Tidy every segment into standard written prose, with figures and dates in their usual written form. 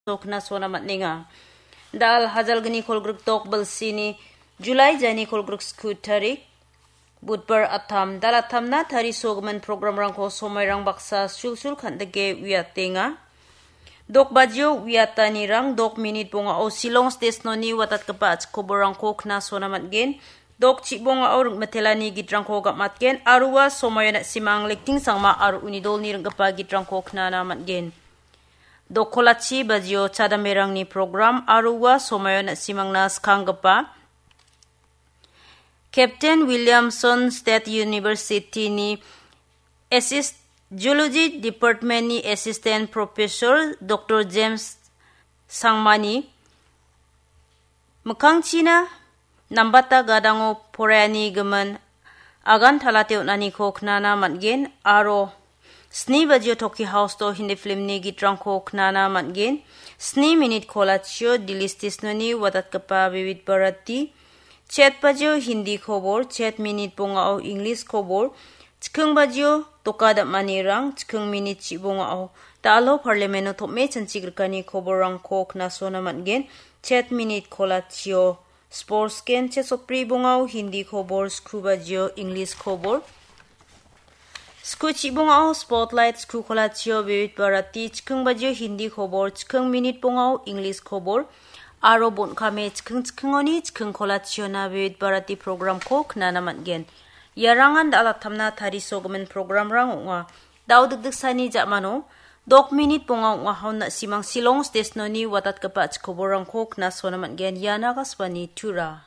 Tokna sona matninga. Dal hajal gani kolgruk tok balsini Julai jani kolgruk skut tarik. Budbar atam dal atam na tari sogman program rangko somai rang baksa sul khandage wiatenga. Dok bajyo wiatani rang dok minit bonga o silong stesnoni watat kapach koborang ko kna sona matgen. Dok cibonga or matelani gitrang ko gap matgen. Aruwa somayana simang lekting sangma aru unidol ni rangkapa gitrang ko kna na matgen. Dok kolachi bajyo chadamerang ni program aruwa somayana simang na skanggapa. Captain Williamson State University ni Geology Department ni Assistant Professor Dr. James Sangmani Mukang China Nambata Gadango Porani Gaman Agan Talateo Nani Koknana Matgen Aro Sni Bajio Toki House to Hindi Film ni Gitrang Koknana Matgen Sni Minute Kolachio Dilistis Noni Watat Kapa Vivid Barati Chat Bajio Hindi Kobor Chat Minute Bonga o English Kobor Chikung Bajio Tokada Manirang Chikung Minute Chibonga o Talo Parliamento Tome Chanchigrkani Koborang Kok Nasona Matgen Chat Minute Kolachio Sports Ken Chat Sopri Bonga o Hindi Kobor Skubajio English Kobor Sku Chibonga o Spotlight Sku Kolachio Vivid Barati Chikung Bajio Hindi Kobor Chikung Minute Bonga o English Kobor Aro bon kame chkung kolachio na vivid barati program ko knana matgen. Yarangan da alatamna tari sogamen program rang nga. Daw dagdag sani jamano. Dok minute ponga nga haun na simang silong stesnoni watat kapach koborang ko kna sona matgen yana kaswani tura.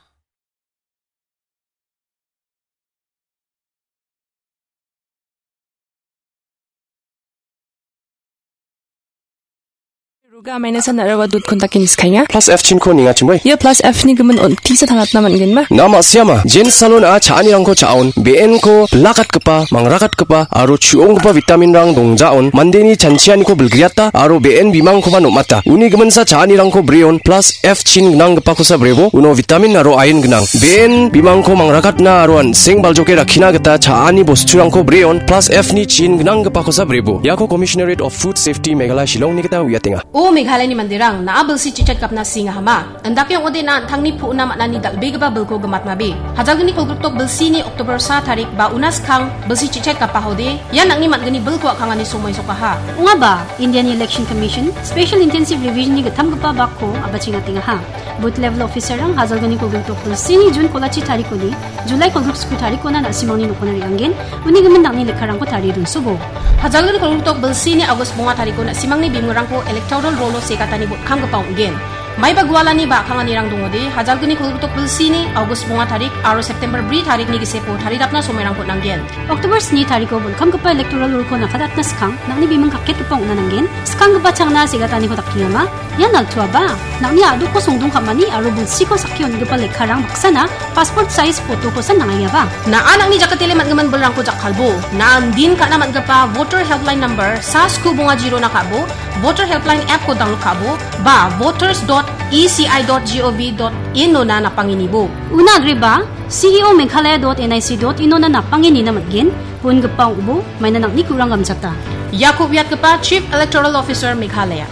Ruga maina sana rawa dut kontakin iskanya. Plus F chin ko ninga chimboy. Ya plus F ni gemen on tisa thangat naman gen ma. Nama siama jen salon a chaani rang ko chaon BN ko lakat kepa mangrakat kepa aro chuong kepa vitamin rang dongjaon mandeni chanchiani ko belgriata aro BN bimang ko mata. Uni gemen sa chaani rang ko brion plus F chin gnang kepa ko sa brebo uno vitamin aro iron gnang. BN bimang ko mangrakat na aro an seng baljoke rakhina geta chaani bostu rang ko brion plus F ni chin gnang kepa ko sa brebo. Yako Commissionerate of Food Safety Meghalaya Shillong ni kita wiatenga. O Meghalaya ni mandirang naabal si chichat kap na singa hama. Andak yung ode na thangni pu na manani dalbe gaba belko gamat mabi. Hajagni kolgruptok belsi ni Oktober sa tarik ba unas kang belsi chichat kap pahode. Yan ang ni matgani belko kangani sumoy sokaha. Unga ba Indian Election Commission Special Intensive Revision ni gatam gapa bakko abachinga tinga ha. Booth level officer ang hajagni kolgruptok belsi ni June kolachi tariko ni July kolgrup sku tariko na simoni nukonari anggen. Uni gamandang ni lekarang ko tari dun subo. Hajagni kolgruptok belsi ni August bunga tariko na simang ni bimurang ko electoral rolo sekatani bot kang gapang again. May bagwala ni ba kang anirang dungode hajalgni kolgutok bilsini August bunga tarik aro September bri tarik ni gisepo taridap na sumerang pot nanggen. October ni tariko bol kam gapa electoral rule ko nakadat na skang nangni bimang kakket gapang una nanggen. Skang gapa changna segatani ko takiyama yan altua ba nangni adu ko songdong kamani aro bulsi ko sakyon gapa lekharang baksana passport size photo ko san nangaya ba. Na anang ni jakatile matgaman bolrang ko jakalbo. Na din ka na matgapa voter helpline number sa sku bunga 0 na kabo voter helpline app ko download kabo ba voters.eci.gov.in no na napanginibo. Una agri ba? CEO Meghalaya.nic.in no na napangini na matgin pun gapang ubo may nanak ni kurang gamsata. Yakub Yat Gapa Chief Electoral Officer Meghalaya.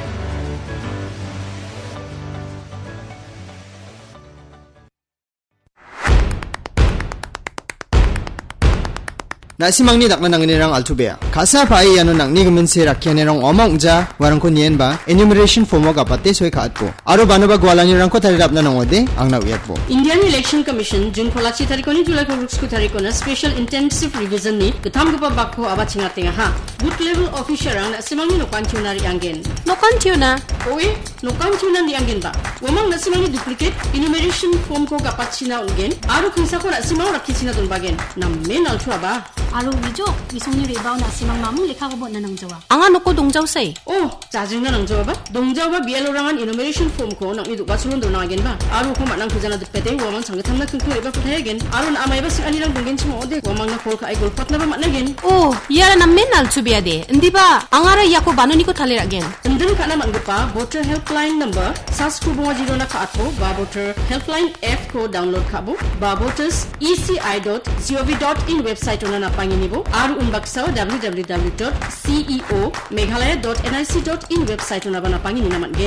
Nasimang ni dakna nanginirang altubea. Kasa pai yano nang ni gemense rakyanirang omang uja warang ko nien ba enumeration form ga pate soi khat po. Aro bano ba gwalani rang ko tarirap na nangode ang nawiyat po. Indian Election Commission June kolachi tariko ni July ko ruksku tariko na special intensive revision ni gatam gapa bakko abachinga tinga ha. Booth level officer ang nasimang ni nokan tunari anggen. Nokan tuna? Oe, nokan tuna ni anggen ba. Wamang nasimang ni duplicate enumeration form ko ga pachina ungen. Aro kinsa ko nasimang rakisina dun bagen. Nam men altua ba. Alo wijo, wisongni rebaw na simang mamung lekha ko na nang jawa. Ang ano ko dongjaw say? Oh, jajing na nang jawa ba? Dongjaw ba bielo rangan enumeration form ko nang idu basulon do na again ba? Aro ko manang kujana dupete wamang sangatang na kungko iba putay again. Aro na amay ba sing anirang donggen sumo ode wamang na kol ka ay golpat na ba matnagin. Oh, yara na menal tubiade. Hindi ba? Ang ara yako bano ni ko talir again. Andun ka na manggapa voter helpline number #790 na khaatpo ba voter helpline app ko download khabo ba voters.eci.gov.in website ona na panginibo aru unbaksa www.ceo meghalaya.nic.in website ona bana pangini naman